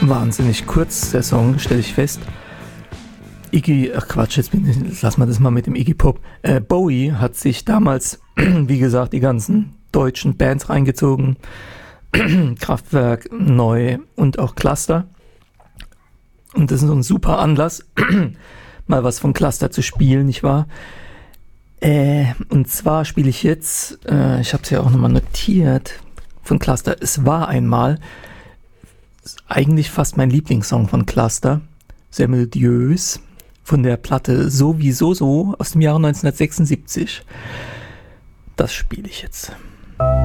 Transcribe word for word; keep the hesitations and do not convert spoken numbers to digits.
wahnsinnig kurz, der Song, stelle ich fest. Iggy, ach Quatsch, jetzt bin ich, lass mal das mal mit dem Iggy Pop. Äh, Bowie hat sich damals, wie gesagt, die ganzen deutschen Bands reingezogen. Kraftwerk, Neu und auch Cluster. Und das ist so ein super Anlass, mal was von Cluster zu spielen, nicht wahr? Äh, und zwar spiele ich jetzt, äh, ich habe es ja auch nochmal notiert, von Cluster, Es war einmal, ist eigentlich fast mein Lieblingssong von Cluster, sehr melodiös, von der Platte Sowieso so aus dem Jahre neunzehnhundertsechsundsiebzig. Das spiele ich jetzt.